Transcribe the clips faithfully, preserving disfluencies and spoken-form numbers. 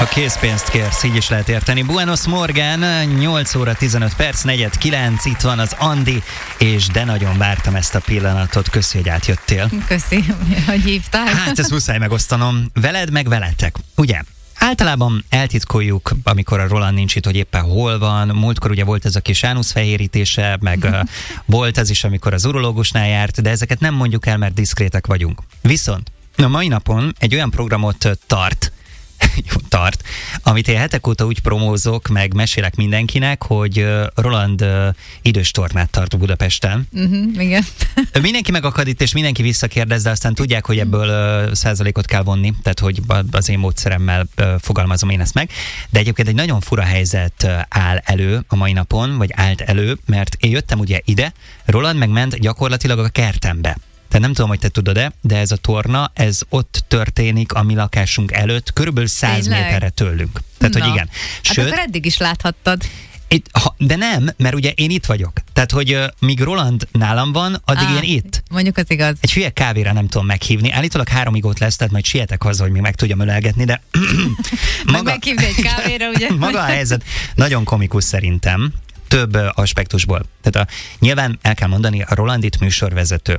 Ha készpénzt kérsz, így is lehet érteni. Buenos Morgan, nyolc óra tizenöt perc, negyed kilenc, itt van az Andi, és de nagyon vártam ezt a pillanatot. Köszi, hogy átjöttél. Köszi, hogy hívtál. Hát ezt muszáj megosztanom. Veled meg veletek, ugye? Általában eltitkoljuk, amikor a Roland nincs itt, hogy éppen hol van. Múltkor ugye volt ez a kis ánuszfehérítése, meg uh, volt ez is, amikor az urológusnál járt, de ezeket nem mondjuk el, mert diszkrétek vagyunk. Viszont a mai napon egy olyan programot tart, Jó, tart, amit én hetek óta úgy promózok, meg mesélek mindenkinek, hogy Roland uh, idős tornát tart Budapesten. Uh-huh, igen. Mindenki megakad itt, és mindenki visszakérdez, de aztán tudják, hogy ebből uh, százalékot kell vonni, tehát hogy az én módszeremmel uh, fogalmazom én ezt meg. De egyébként egy nagyon fura helyzet uh, áll elő a mai napon, vagy állt elő, mert én jöttem ugye ide, Roland meg ment gyakorlatilag a kertembe. Tehát nem tudom, hogy te tudod-e, de ez a torna, ez ott történik a mi lakásunk előtt, körülbelül száz méterre tőlünk. Tehát, Na. hogy igen. Sőt, hát akkor eddig is láthattad. Itt, ha, de nem, mert ugye én itt vagyok. Tehát, hogy uh, míg Roland nálam van, addig Á, én itt. Mondjuk az igaz. Egy hülye kávéra nem tudom meghívni. Állítólag háromig ott lesz, tehát majd sietek haza, hogy még meg tudjam ölelgetni, de maga, meg meghívni egy kávéra, ugye? Maga a helyzet nagyon komikus szerintem, több uh, aspektusból. Tehát a, nyilván el kell mondani, a Roland itt műsorvezető.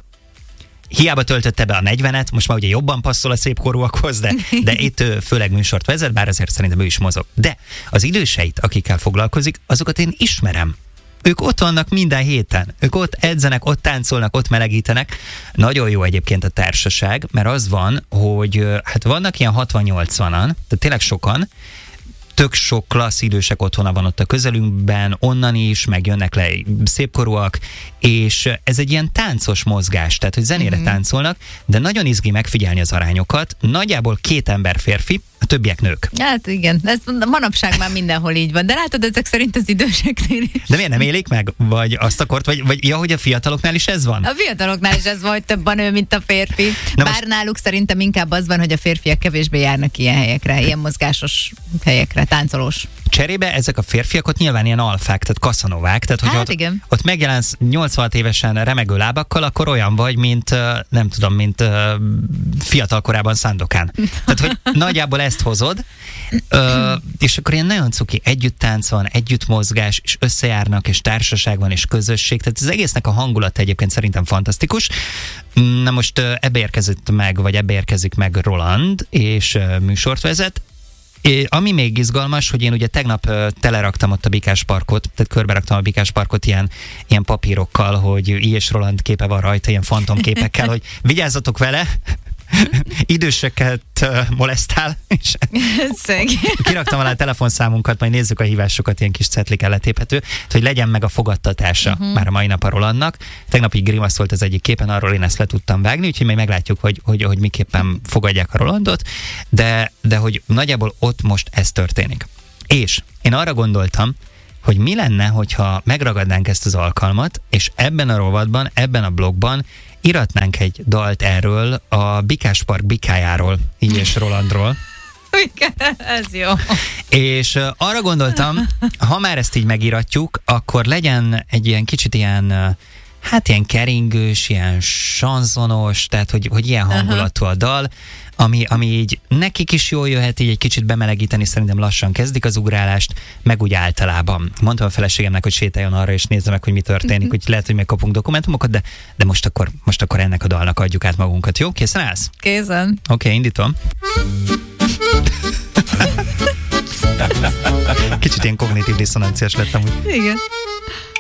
Hiába töltötte be a negyvenet, most már ugye jobban passzol a szép korúakhoz, de, de itt főleg műsort vezet, bár azért szerintem ő is mozog. De az időseit, akikkel foglalkozik, azokat én ismerem. Ők ott vannak minden héten. Ők ott edzenek, ott táncolnak, ott melegítenek. Nagyon jó egyébként a társaság, mert az van, hogy hát vannak ilyen hatvan-nyolcvanan, tehát tényleg sokan, tök sok klassz idősek otthona van ott a közelünkben, onnan is, meg jönnek le szépkorúak, és ez egy ilyen táncos mozgás, tehát hogy zenére mm-hmm. táncolnak, de nagyon izgi megfigyelni az arányokat. Nagyjából két ember férfi, a többiek nők. Hát igen, ez manapság már mindenhol így van, de látod, ezek szerint az időseknél is. De miért nem élik meg? Vagy azt akart, vagy, vagy ja, hogy a fiataloknál is ez van? A fiataloknál is ez van, hogy több a nő, mint a férfi. Na Bár most... náluk szerintem inkább az van, hogy a férfiak kevésbé járnak ilyen helyekre, ilyen mozgásos helyekre, táncolós. Cserébe ezek a férfiak ott nyilván ilyen alfák, tehát kaszanovák, tehát hogy hát ott, igen. ott megjelensz nyolcvan évesen remegő lábakkal, akkor olyan vagy, mint nem tudom, mint uh, fiatal korában Szándokán. Tehát, hogy nagyjából ezt hozod, uh, és akkor ilyen nagyon cuki, együtt tánc van, együtt mozgás, és összejárnak, és társaság van, és közösség, tehát az egésznek a hangulata egyébként szerintem fantasztikus. Na most uh, ebbe érkezett meg, vagy ebbe érkezik meg Roland, és uh, műsort vezet. É, ami még izgalmas, hogy én ugye tegnap uh, teleraktam ott a Bikás parkot, tehát körberaktam a Bikás parkot ilyen, ilyen papírokkal, hogy I. és Roland képe van rajta, ilyen fantomképekkel, hogy vigyázzatok vele, időseket uh, molesztál, és kiraktam alá a telefonszámunkat, majd nézzük a hívásokat, ilyen kis cetlikkel letéphető, hogy legyen meg a fogadtatása uh-huh. már a mai nap a Rolandnak. Tegnap így grimaszolt az egyik képen, arról én ezt le tudtam vágni, úgyhogy még meglátjuk, hogy, hogy, hogy miképpen fogadják a Rolandot, de, de hogy nagyjából ott most ez történik. És én arra gondoltam, hogy mi lenne, hogyha megragadnánk ezt az alkalmat, és ebben a rovatban, ebben a blogban iratnánk egy dalt erről, a Bikás Park bikájáról, így és Rolandról. Ez jó. És uh, arra gondoltam, ha már ezt így megiratjuk, akkor legyen egy ilyen kicsit ilyen, uh, hát ilyen keringős, ilyen sanzonos, tehát hogy, hogy ilyen hangulatú a dal, ami, ami így nekik is jól jöhet, így egy kicsit bemelegíteni, szerintem lassan kezdik az ugrálást, meg úgy általában. Mondtam a feleségemnek, hogy sétáljon arra, és nézze meg, hogy mi történik, hogy lehet, hogy még kapunk dokumentumokat, de, de most, akkor, most akkor ennek a dalnak adjuk át magunkat. Jó? Készen állsz? Készen. Oké, okay, indítom. Kicsit ilyen kognitív diszonanciás lettem úgy. Igen.